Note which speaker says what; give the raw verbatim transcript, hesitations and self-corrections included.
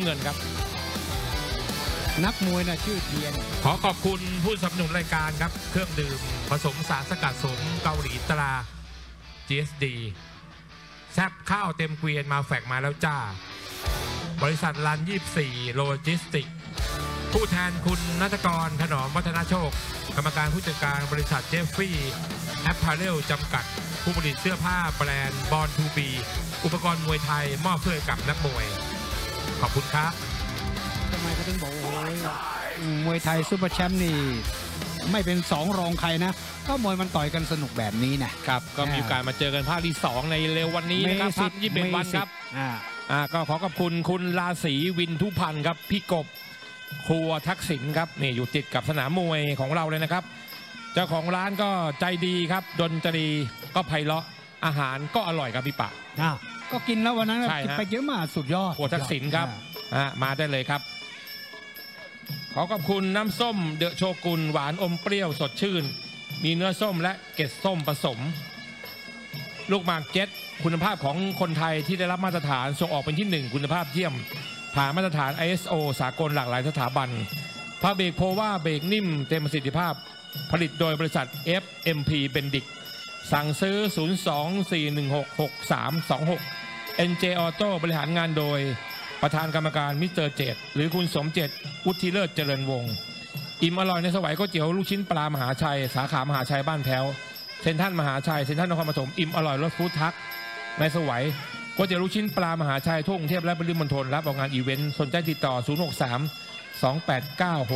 Speaker 1: ำเงินครับ
Speaker 2: นักมวยนะชื่อเทียน
Speaker 1: ขอขอบคุณผู้สนับสนุนรายการครับเครื่องดื่มผสมสารสกัดสมเกาหลีตรา จี เอส ดี แซบข้าวเต็มเกวียนมาแฝกมาแล้วจ้าบริษัทรันยี่สิบสี่โลจิสติกผู้แทนคุณณัฐกรถนอมวัฒนโชคกรรมการผู้จัดการบริษัทเจฟฟี่แอปพาเรลจำกัดผู้ผลิตเสื้อผ้าแบรนด์บอลทูบีอุปกรณ์มวยไทยมอบเพื่อกับนักมวยขอบคุณครับ
Speaker 2: ทำไมเขาถึงบอกโอ้ยมวยไทยซุปเปอร์แชมป์นี่ไม่เป็นสองรองใครนะก็มวยมันต่อยกันสนุกแบบนี้นะครับ
Speaker 1: ก็มีการมาเจอกันภาคที่สองในเร็ววันนี้นะครับพักยี่สิบเอ็ดวันครับอ่าอ่าก็ขอขอบคุณคุณราศีวินทุพันธ์ครับพี่กบครัวทักษิณครับนี่อยู่ติดกับสนามมวยของเราเลยนะครับเจ้าของร้านก็ใจดีครับดนตรีก็ไพเราะอาหารก็อร่อยครับพี่ปะ
Speaker 2: อ่าก็กินแล้ววันนั้นกินไปเยอะมากสุดยอด
Speaker 1: ครัวทักษิณครับอ่ามาได้เลยครับขอขอบคุณน้ำส้มเดอะโชกุนหวานอมเปรี้ยวสดชื่นมีเนื้อส้มและเกล็ดส้มผสมลูกหมากเจ็ตคุณภาพของคนไทยที่ได้รับมาตรฐานส่งออกเป็นที่หนึ่งคุณภาพเยี่ยมผ่านมาตรฐาน ไอ เอส โอ สากลหลากหลายสถาบันผ้าเบรกโพว่าเบรกนิ่มเต็มประสิทธิภาพผลิตโดยบริษัท เอฟ เอ็ม พี Bendic สั่งซื้อ ศูนย์ สอง สี่ หนึ่ง หก หก สาม สอง หก เอ็น เจ Auto บริหารงานโดยประธานกรรมการมิสเตอร์เจตหรือคุณสมเจตวุฒิเลิศเจริญวงศ์อิ่มอร่อยในสวัยก๋วยเตี๋ยวลูกชิ้นปลามหาชัยสาขามหาชัยบ้านแพ้วเซ็นทรัลมหาชัยเซ็นทรัลนครปฐมอิ่มอร่อยรสฟู้ดทักในสวัยก๋วยเตี๋ยวลูกชิ้นปลามหาชัยทั่วกรุงเทพและปริมณฑลรับออกงานอีเวนต์สนใจติดต่อศูนย์ หก สาม สอง แปด เก้า